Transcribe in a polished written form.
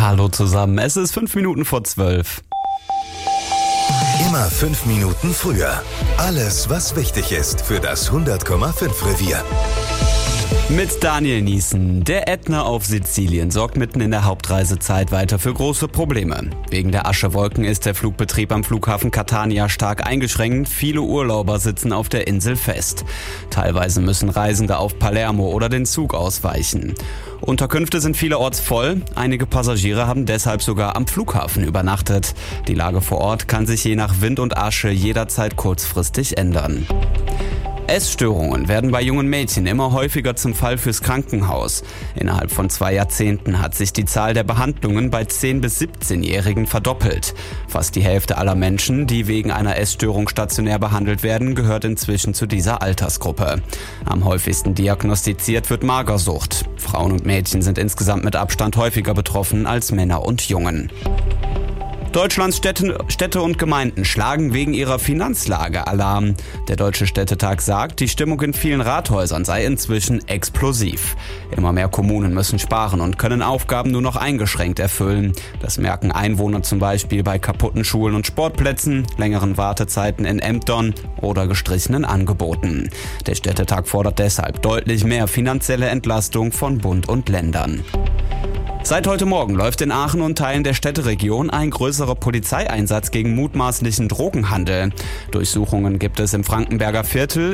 Hallo zusammen, es ist 5 Minuten vor 12. Immer 5 Minuten früher. Alles, was wichtig ist für das 100,5 Revier. Mit Daniel Niesen. Der Ätna auf Sizilien sorgt mitten in der Hauptreisezeit weiter für große Probleme. Wegen der Aschewolken ist der Flugbetrieb am Flughafen Catania stark eingeschränkt. Viele Urlauber sitzen auf der Insel fest. Teilweise müssen Reisende auf Palermo oder den Zug ausweichen. Unterkünfte sind vielerorts voll. Einige Passagiere haben deshalb sogar am Flughafen übernachtet. Die Lage vor Ort kann sich je nach Wind und Asche jederzeit kurzfristig ändern. Essstörungen werden bei jungen Mädchen immer häufiger zum Fall fürs Krankenhaus. Innerhalb von 2 Jahrzehnten hat sich die Zahl der Behandlungen bei 10- bis 17-Jährigen verdoppelt. Fast die Hälfte aller Menschen, die wegen einer Essstörung stationär behandelt werden, gehört inzwischen zu dieser Altersgruppe. Am häufigsten diagnostiziert wird Magersucht. Frauen und Mädchen sind insgesamt mit Abstand häufiger betroffen als Männer und Jungen. Deutschlands Städte und Gemeinden schlagen wegen ihrer Finanzlage Alarm. Der Deutsche Städtetag sagt, die Stimmung in vielen Rathäusern sei inzwischen explosiv. Immer mehr Kommunen müssen sparen und können Aufgaben nur noch eingeschränkt erfüllen. Das merken Einwohner zum Beispiel bei kaputten Schulen und Sportplätzen, längeren Wartezeiten in Ämtern oder gestrichenen Angeboten. Der Städtetag fordert deshalb deutlich mehr finanzielle Entlastung von Bund und Ländern. Seit heute Morgen läuft in Aachen und Teilen der Städteregion ein größerer Polizeieinsatz gegen mutmaßlichen Drogenhandel. Durchsuchungen gibt es im Frankenberger Viertel,